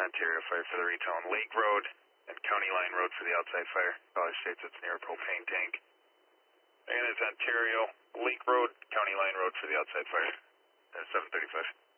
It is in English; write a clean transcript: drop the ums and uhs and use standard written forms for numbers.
Ontario Fire for the retail on Lake Road and County Line Road for the outside fire. Caller states it's near a propane tank. And it's Ontario, Lake Road, County Line Road for the outside fire. At 7:35.